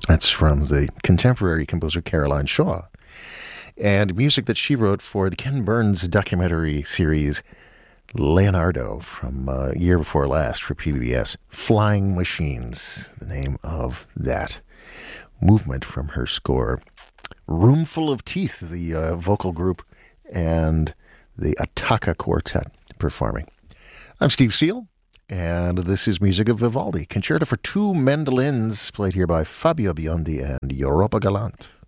That's from the contemporary composer Caroline Shaw, and music that she wrote for the Ken Burns documentary series Leonardo from year before last for PBS. Flying Machines, the name of that movement from her score. Roomful of Teeth, the vocal group, and the Attacca Quartet performing. I'm Steve Seal, and this is music of Vivaldi, concerto for two mandolins, played here by Fabio Biondi and Europa Galante.